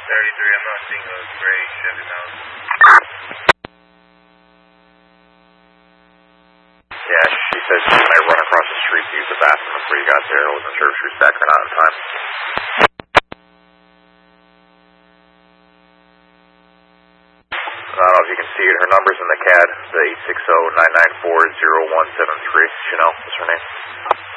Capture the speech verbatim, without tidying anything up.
thirty-three, I'm not seeing a gray Chevy now. Yeah, she said she might run across the street to use the bathroom before you got there. I wasn't sure if she was back or not in time. I don't know if you can see it. Her number's in the C A D, the eight six zero, nine nine four, zero one seven three. You know, what's her name?